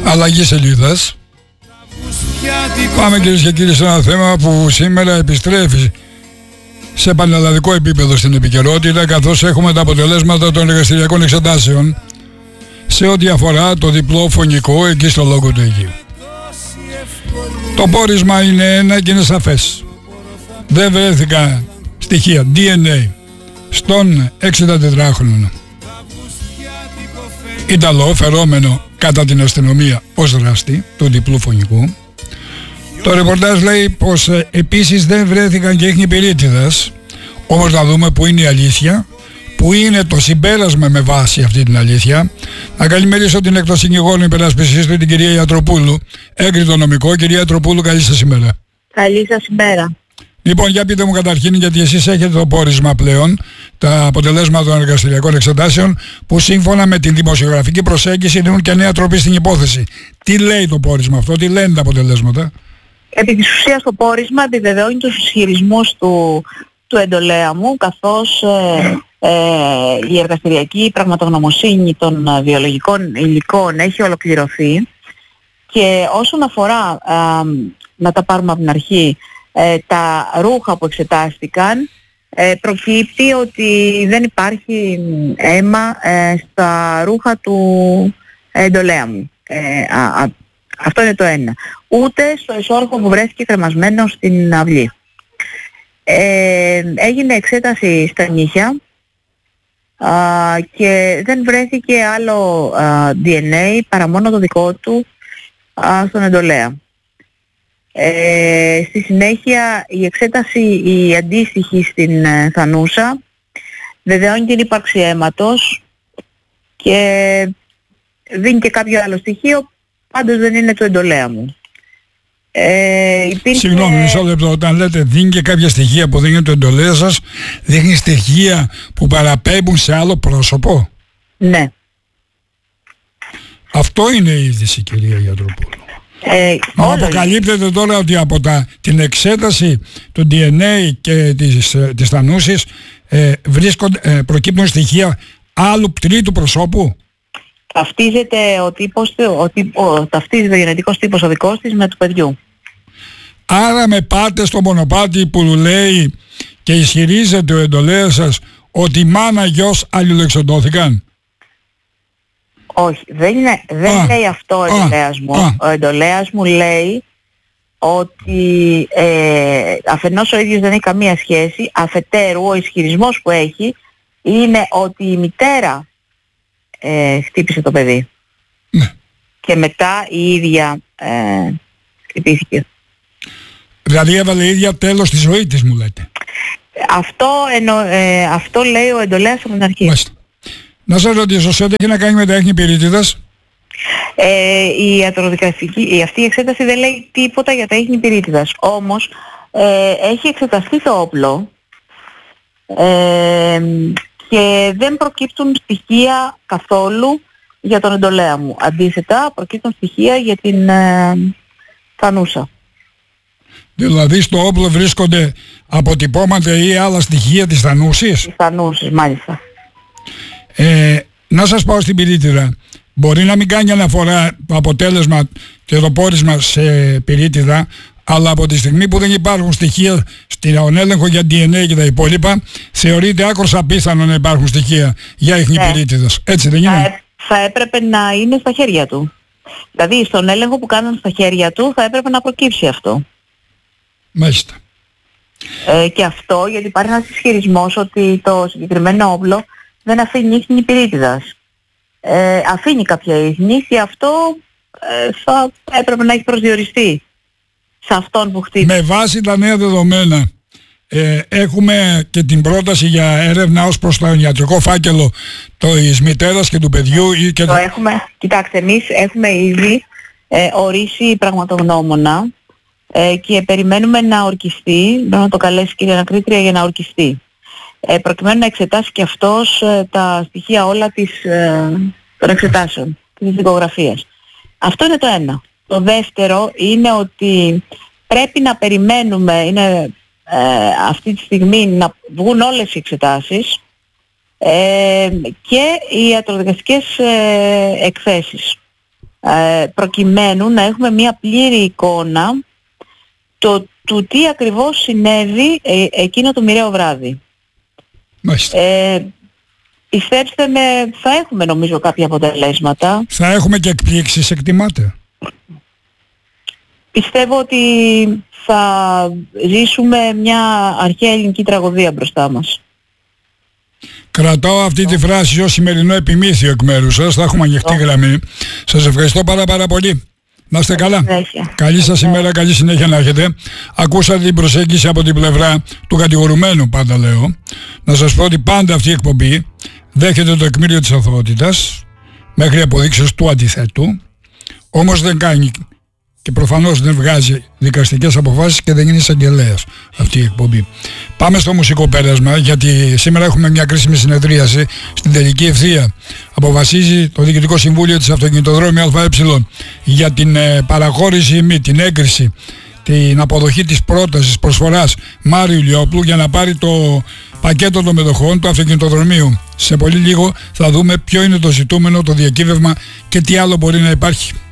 αλλαγή σελίδας. Πάμε κυρίες και κύριοι σε ένα θέμα που σήμερα επιστρέφει σε πανελλαδικό επίπεδο στην επικαιρότητα, καθώς έχουμε τα αποτελέσματα των εργαστηριακών εξετάσεων σε ό,τι αφορά το διπλό φωνικό εκεί στο Λόγο του Αιγείου. Το πόρισμα είναι ένα και είναι σαφές. Δεν βρέθηκαν στοιχεία DNA στον 64χρονο Ιταλό, φερόμενο κατά την αστυνομία ως δράστη του διπλού φωνικού. Το ρεπορτάζ λέει πως επίσης δεν βρέθηκαν και ίχνη πυρίτιδας. Όμως να δούμε που είναι η αλήθεια, που είναι το συμπέρασμα με βάση αυτή την αλήθεια. Να καλημερίσω την εκ των συνηγόρων υπερασπιστής του, την κυρία Ιατροπούλου, έγκριτο νομικό. Κυρία Ιατροπούλου, καλή σας ημέρα. Καλή σας ημέρα. Λοιπόν, για πείτε μου καταρχήν, γιατί εσείς έχετε το πόρισμα πλέον, τα αποτελέσματα των εργαστηριακών εξετάσεων, που σύμφωνα με την δημοσιογραφική προσέγγιση δίνουν και νέα τροπή στην υπόθεση. Τι λέει το πόρισμα αυτό, τι λένε τα αποτελέσματα? Επί της ουσίας το πόρισμα επιβεβαιώνει τους ισχυρισμούς του εντολέα μου, καθώς η εργαστηριακή πραγματογνωμοσύνη των βιολογικών υλικών έχει ολοκληρωθεί και όσον αφορά, να τα πάρουμε από την αρχή, τα ρούχα που εξετάστηκαν, προκύπτει ότι δεν υπάρχει αίμα στα ρούχα του εντολέα μου. Αυτό είναι το ένα. Ούτε στο εσώρουχο που βρέθηκε κρεμασμένο στην αυλή. Έγινε εξέταση στα νύχια και δεν βρέθηκε άλλο DNA παρά μόνο το δικό του στον εντολέα. Στη συνέχεια η εξέταση η αντίστοιχη στην Θανούσα βεβαιώνει την ύπαρξη αίματος και δίνει και κάποιο άλλο στοιχείο, πάντως δεν είναι του εντολέα μου. Συγγνώμη, μισό λεπτό. Όταν λέτε δίνει και κάποια στοιχεία που δίνει το εντολέα σας, δείχνει στοιχεία που παραπέμπουν σε άλλο πρόσωπο? Ναι. Αυτό είναι η είδηση, κυρία Ιατροπούλου. Μα αποκαλύπτεται τώρα ότι από την εξέταση του DNA και της Θανούσης προκύπτουν στοιχεία άλλου τρίτου προσώπου? Ταυτίζεται ταυτίζεται ο γενετικός τύπος ο δικός της με του παιδιού. Άρα με πάτε στο μονοπάτι που λέει και ισχυρίζεται ο εντολέας σας ότι μάνα γιος αλληλοεξοντώθηκαν? Όχι, δεν λέει αυτό ο εντολέας μου. Ο εντολέας μου λέει ότι αφενός ο ίδιος δεν έχει καμία σχέση, αφετέρου ο ισχυρισμός που έχει είναι ότι η μητέρα χτύπησε το παιδί. Ναι. Και μετά η ίδια χτυπήθηκε. Δηλαδή έβαλε η ίδια τέλος στη ζωή της, μου λέτε? Αυτό λέει ο εντολέας από την αρχή. Μάλιστα. Να σας ρωτήσω, σε ό,τι έχει να κάνει με τα ίχνη πυρίτιδας? Η ιατροδικαστική, αυτή η εξέταση δεν λέει τίποτα για τα ίχνη πυρίτιδας. Όμως έχει εξεταστεί το όπλο και δεν προκύπτουν στοιχεία καθόλου για τον εντολέα μου. Αντίθετα, προκύπτουν στοιχεία για την Θανούσα. Δηλαδή στο όπλο βρίσκονται αποτυπώματα ή άλλα στοιχεία της Θανούσης? Της Θανούσης, μάλιστα. Να σας πάω στην πυρίτιδα. Μπορεί να μην κάνει αναφορά το αποτέλεσμα και το πόρισμα σε πυρίτιδα, αλλά από τη στιγμή που δεν υπάρχουν στοιχεία στον έλεγχο για DNA και τα υπόλοιπα, θεωρείται άκρως απίθανο να υπάρχουν στοιχεία για ίχνη πυρίτιδας. Έτσι δεν είναι? Θα έπρεπε να είναι στα χέρια του. Δηλαδή στον έλεγχο που κάνουν στα χέρια του θα έπρεπε να προκύψει αυτό. Μάλιστα. Και αυτό γιατί υπάρχει ένας ισχυρισμός ότι το συγκεκριμένο όπλο δεν αφήνει ίχνη πυρίτιδας. Αφήνει κάποια ίχνη και αυτό θα έπρεπε να έχει προσδιοριστεί σε αυτόν που χτύπησε. Με βάση τα νέα δεδομένα έχουμε και την πρόταση για έρευνα ως προς το ιατρικό φάκελο της μητέρας και του παιδιού Κοιτάξτε, εμείς έχουμε ήδη ορίσει πραγματογνώμονα και περιμένουμε να ορκιστεί, πρέπει να το καλέσει η κυρία ανακρίτρια για να ορκιστεί, προκειμένου να εξετάσει και αυτός τα στοιχεία όλα των εξετάσεων, της δικογραφίας. Αυτό είναι το ένα. Το δεύτερο είναι ότι πρέπει να περιμένουμε, αυτή τη στιγμή να βγουν όλες οι εξετάσεις και οι ιατροδικαστικές εκθέσεις. προκειμένου να έχουμε μια πλήρη εικόνα του τι ακριβώς συνέβη εκείνο το μοιραίο βράδυ. Πιστέψτε με, θα έχουμε νομίζω κάποια αποτελέσματα. Θα έχουμε και εκπλήξεις, εκτιμάτε? Πιστεύω ότι θα ζήσουμε μια αρχαία ελληνική τραγωδία μπροστά μας. Κρατάω αυτή τη φράση ως σημερινό επιμήθειο εκ μέρους σας. Θα έχουμε ανοιχτή γραμμή. Σας ευχαριστώ πάρα πολύ. Να είστε καλά. Καλή σας ημέρα, καλή συνέχεια να έχετε. Ακούσατε την προσέγγιση από την πλευρά του κατηγορουμένου, πάντα λέω. Να σας πω ότι πάντα αυτή η εκπομπή δέχεται το τεκμήριο της αθωότητας μέχρι αποδείξεις του αντιθέτου. Όμως δεν κάνει και προφανώς δεν βγάζει δικαστικές αποφάσεις και δεν είναι εισαγγελέας αυτή η εκπομπή. Πάμε στο μουσικό πέρασμα, γιατί σήμερα έχουμε μια κρίσιμη συνεδρίαση στην τελική ευθεία. Αποφασίζει το Διοικητικό Συμβούλιο της Αυτοκινητοδρόμου ΑΕ για την παραχώρηση ή την έγκριση, την αποδοχή της πρότασης προσφοράς Μάριου Λιόπουλου για να πάρει το πακέτο των μετοχών του αυτοκινητοδρομίου. Σε πολύ λίγο θα δούμε ποιο είναι το ζητούμενο, το διακύβευμα και τι άλλο μπορεί να υπάρχει.